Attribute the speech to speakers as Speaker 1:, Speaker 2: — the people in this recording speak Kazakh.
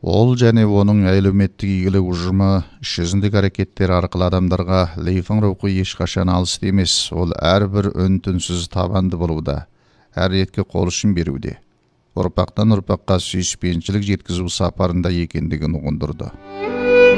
Speaker 1: Ол және оның әлеуметтік игілік ұжымы жүзіндік әрекеттер арқылы адамдарға лейфің рухы ешқашан алыс емес. Ол әрбір үн-түнсіз табанды болуда, әр ретке қол ұшын беруде, ұрпақтан ұрпаққа сүйіспеншілік жеткізу сапарында екендігін ұғындырды.